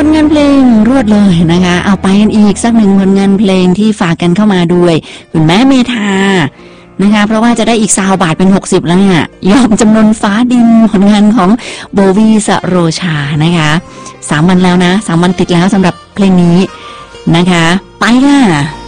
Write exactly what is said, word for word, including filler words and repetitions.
ลงานเพลงรวดเลยนะคะเอาไปกันอีกสักหนึ่งผลงานเพลงที่ฝากกันเข้ามาด้วยคุณแม่เมธานะคะเพราะว่าจะได้อีกซาวบาทเป็นหกสิบแล้วเนี่ยยอมจำนนฟ้าดินผลงานของโบวีสโรชานะคะสามวันแล้วนะสามวันติดแล้วสำหรับเพลงนี้นะคะไปค่ะ